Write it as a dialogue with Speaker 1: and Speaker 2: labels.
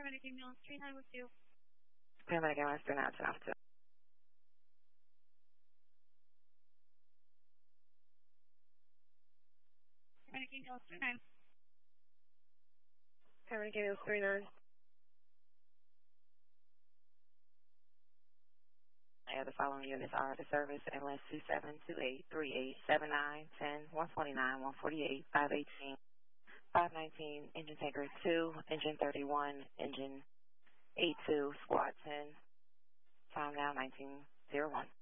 Speaker 1: Paramedic ambulance 3902.
Speaker 2: Paramedic ambulance 3902.
Speaker 1: Paramedic ambulance 39.
Speaker 2: Paramedic ambulance 39. I have the following units are the service ambulance 2728 3879 10 129 148 518 519 engine tanker 2 engine 31 engine 82 squad 10 time now 1901.